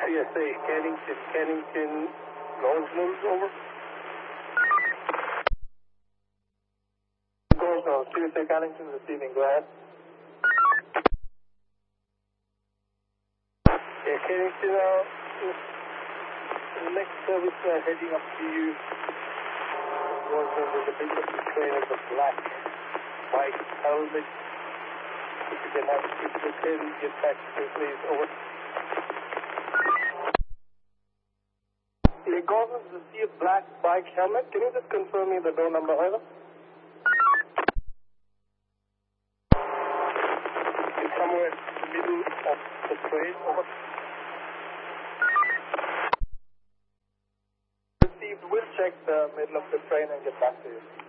CSA, Kennington, Goldsmith, over. Goldsmith, CSA Kennington receiving, go ahead. Yeah, Kennington, the next service heading up to you. Goldsmith, there's a picture of the train with the black white helmet. If you can have a quick look in, get back to me, please, over. Yeah, Goldsmith, to see a black bike helmet. Can you just confirm me the door number, over? It's somewhere in the middle of the train, over. Received, we'll check the middle of the train and get back to you.